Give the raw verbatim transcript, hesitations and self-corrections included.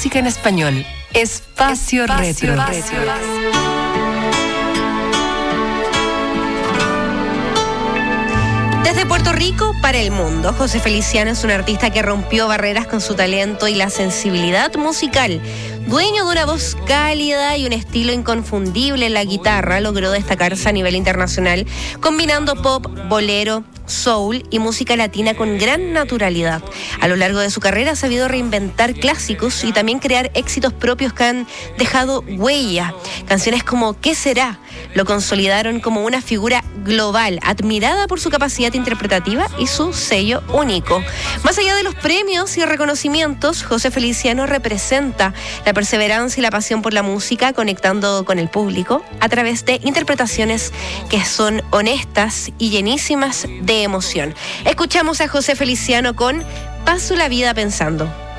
música en español. Espacio, Espacio Retro. Retro. Desde Puerto Rico para el mundo, José Feliciano es un artista que rompió barreras con su talento y la sensibilidad musical. Dueño de una voz cálida y un estilo inconfundible en la guitarra, logró destacarse a nivel internacional, combinando pop, bolero, soul y música latina con gran naturalidad. A lo largo de su carrera ha sabido reinventar clásicos y también crear éxitos propios que han dejado huella. Canciones como ¿Qué será? Lo consolidaron como una figura global, admirada por su capacidad interpretativa y su sello único. Más allá de los premios y reconocimientos, José Feliciano representa la perseverancia y la pasión por la música, conectando con el público a través de interpretaciones que son honestas y llenísimas de emoción. Escuchamos a José Feliciano con Paso la vida pensando.